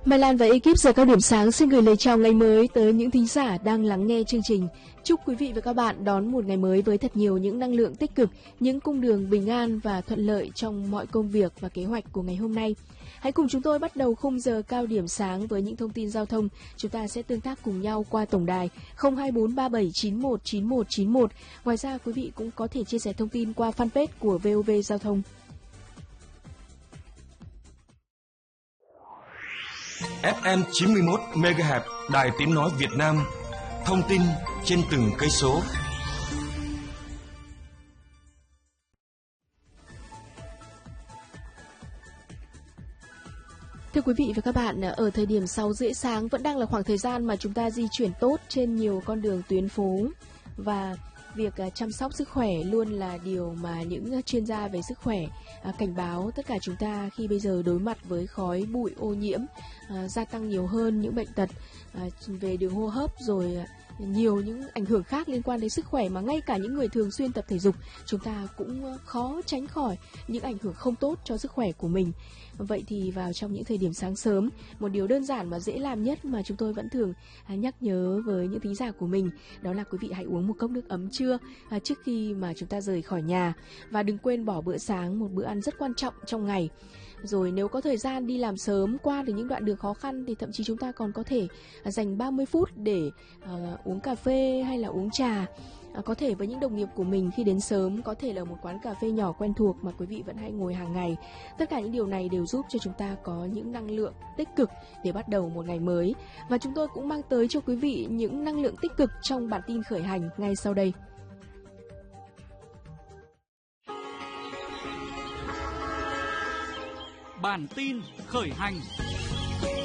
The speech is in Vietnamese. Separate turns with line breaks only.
Mai Lan và ekip giờ cao điểm sáng xin gửi lời chào ngày mới tới những thính giả đang lắng nghe chương trình. Chúc quý vị và các bạn đón một ngày mới với thật nhiều những năng lượng tích cực, những cung đường bình an và thuận lợi trong mọi công việc và kế hoạch của ngày hôm nay. Hãy cùng chúng tôi bắt đầu khung giờ cao điểm sáng với những thông tin giao thông. Chúng ta sẽ tương tác cùng nhau qua tổng đài 02437919191. Ngoài ra quý vị cũng có thể chia sẻ thông tin qua fanpage của VOV Giao thông.
FM 91 MHz Đài Tiếng nói Việt Nam. Thông tin trên từng cây số.
Thưa quý vị và các bạn, ở thời điểm 6 rưỡi sáng vẫn đang là khoảng thời gian mà chúng ta di chuyển tốt trên nhiều con đường tuyến phố, và việc chăm sóc sức khỏe luôn là điều mà những chuyên gia về sức khỏe cảnh báo tất cả chúng ta khi bây giờ đối mặt với khói bụi ô nhiễm gia tăng nhiều hơn, những bệnh tật về đường hô hấp, rồi nhiều những ảnh hưởng khác liên quan đến sức khỏe mà ngay cả những người thường xuyên tập thể dục chúng ta cũng khó tránh khỏi những ảnh hưởng không tốt cho sức khỏe của mình. Vậy thì vào trong những thời điểm sáng sớm, một điều đơn giản mà dễ làm nhất mà chúng tôi vẫn thường nhắc nhớ với những thính giả của mình, đó là quý vị hãy uống một cốc nước ấm trưa trước khi mà chúng ta rời khỏi nhà, và đừng quên bỏ bữa sáng, một bữa ăn rất quan trọng trong ngày. Rồi nếu có thời gian đi làm sớm qua được những đoạn đường khó khăn thì thậm chí chúng ta còn có thể dành 30 phút để uống cà phê hay là uống trà. Có thể với những đồng nghiệp của mình khi đến sớm, có thể là một quán cà phê nhỏ quen thuộc mà quý vị vẫn hay ngồi hàng ngày. Tất cả những điều này đều giúp cho chúng ta có những năng lượng tích cực để bắt đầu một ngày mới. Và chúng tôi cũng mang tới cho quý vị những năng lượng tích cực trong bản tin khởi hành ngay sau đây.
Bản tin khởi hành.